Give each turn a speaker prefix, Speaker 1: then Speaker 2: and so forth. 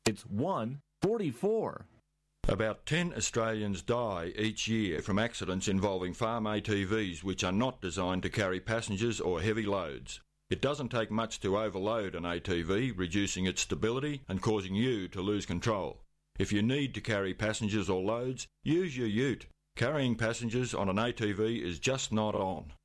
Speaker 1: It's 1:44.
Speaker 2: About 10 Australians die each year from accidents involving farm ATVs which are not designed to carry passengers or heavy loads. It doesn't take much to overload an ATV, reducing its stability and causing you to lose control. If you need to carry passengers or loads, use your ute. Carrying passengers on an ATV is just not on.